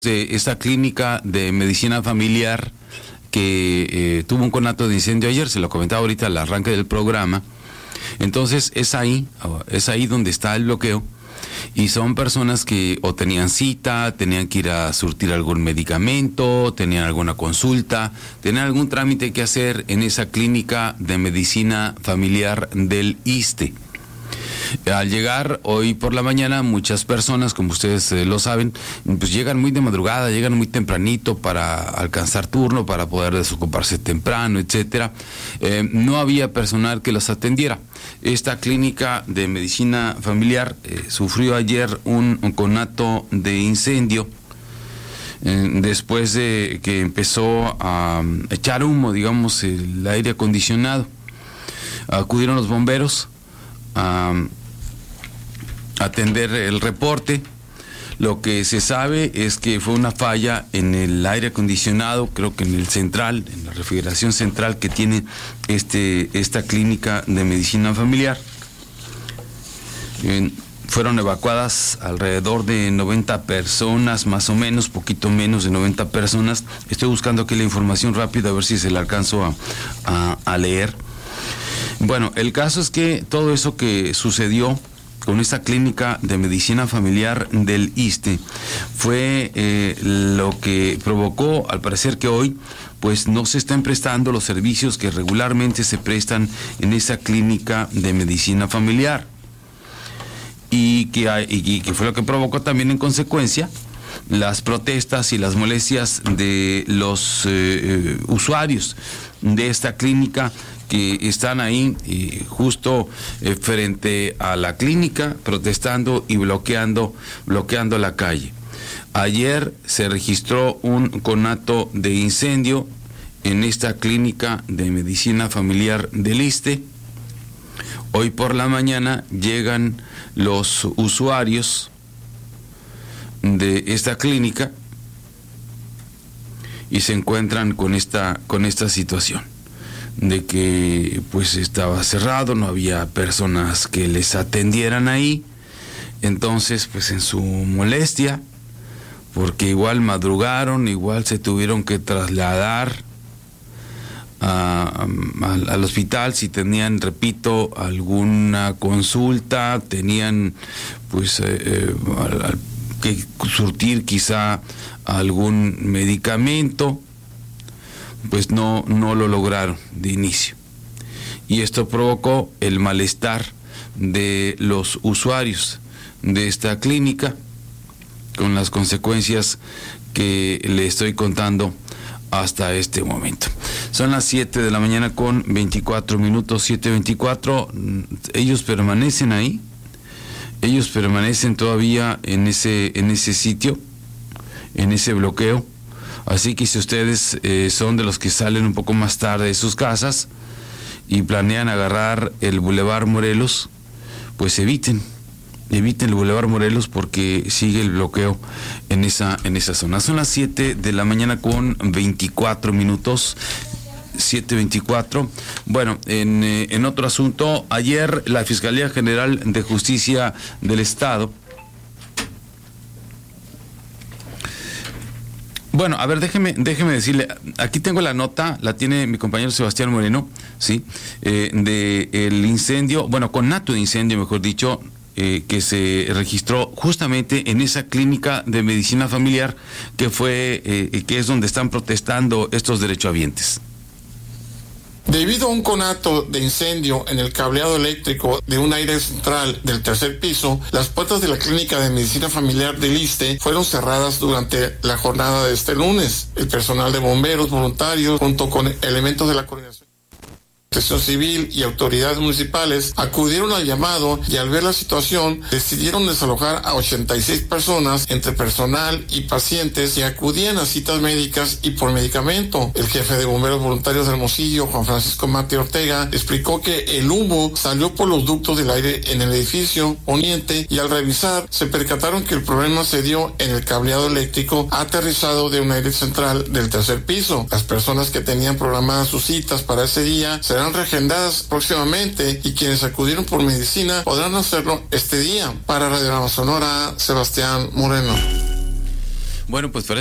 de esta clínica de medicina familiar que tuvo un conato de incendio ayer, se lo comentaba ahorita al arranque del programa. Entonces es ahí donde está el bloqueo, y son personas que o tenían cita, tenían que ir a surtir algún medicamento, tenían alguna consulta, tenían algún trámite que hacer en esa clínica de medicina familiar del ISSSTE. Al llegar hoy por la mañana, muchas personas, como ustedes lo saben, pues llegan muy de madrugada, llegan muy tempranito para alcanzar turno, para poder desocuparse temprano, etcétera. No había personal que los atendiera. Esta clínica de medicina familiar sufrió ayer un conato de incendio después de que empezó a echar humo, digamos, el aire acondicionado. Acudieron los bomberos a atender el reporte. Lo que se sabe es que fue una falla en el aire acondicionado, creo que en el central, en la refrigeración central que tiene esta clínica de medicina familiar. Fueron evacuadas alrededor de 90 personas, más o menos, poquito menos de 90 personas. Estoy buscando aquí la información rápida a ver si se la alcanzo a leer. Bueno, el caso es que todo eso que sucedió con esta clínica de medicina familiar del ISSSTE fue lo que provocó, al parecer, que hoy pues no se están prestando los servicios que regularmente se prestan en esa clínica de medicina familiar, y que fue lo que provocó también en consecuencia las protestas y las molestias de los usuarios de esta clínica, que están ahí justo frente a la clínica protestando y bloqueando la calle. Ayer se registró un conato de incendio en esta clínica de medicina familiar del ISSSTE. Hoy por la mañana llegan los usuarios de esta clínica y se encuentran con esta situación de que pues estaba cerrado, no había personas que les atendieran ahí. Entonces pues en su molestia, porque igual madrugaron, igual se tuvieron que trasladar al hospital si tenían, repito, alguna consulta, tenían pues que surtir quizá algún medicamento, pues no lo lograron de inicio. Y esto provocó el malestar de los usuarios de esta clínica, con las consecuencias que le estoy contando hasta este momento. Son las 7 de la mañana con 24 minutos, 7:24. Ellos permanecen ahí, ellos permanecen todavía en ese sitio, en ese bloqueo. Así que si ustedes son de los que salen un poco más tarde de sus casas y planean agarrar el Boulevard Morelos, pues eviten el Boulevard Morelos, porque sigue el bloqueo en esa zona. Son las 7 de la mañana con 24 minutos, 7:24. Bueno, en otro asunto, ayer la Fiscalía General de Justicia del Estado... Bueno, a ver, déjeme decirle, aquí tengo la nota, la tiene mi compañero Sebastián Moreno, ¿sí? De el incendio, bueno, conato de incendio, mejor dicho, que se registró justamente en esa clínica de medicina familiar que es donde están protestando estos derechohabientes. Debido a un conato de incendio en el cableado eléctrico de un aire central del tercer piso, las puertas de la clínica de medicina familiar del ISSSTE fueron cerradas durante la jornada de este lunes. El personal de bomberos voluntarios, junto con elementos de la coordinación Protección Civil y autoridades municipales, acudieron al llamado y al ver la situación decidieron desalojar a 86 personas entre personal y pacientes que acudían a citas médicas y por medicamento. El jefe de bomberos voluntarios de Hermosillo, Juan Francisco Mate Ortega, explicó que el humo salió por los ductos del aire en el edificio poniente, y al revisar se percataron que el problema se dio en el cableado eléctrico aterrizado de un aire central del tercer piso. Las personas que tenían programadas sus citas para ese día serán reagendadas próximamente, y quienes acudieron por medicina podrán hacerlo este día. Para Radio Sonora, Sebastián Moreno. Bueno, pues